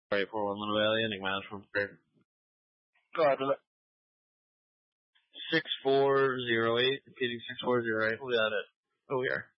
Right, 4-1 Little Valley, Enigma's from Fair. Go ahead with it. 6408, repeating 6408. We got it. Oh, we are.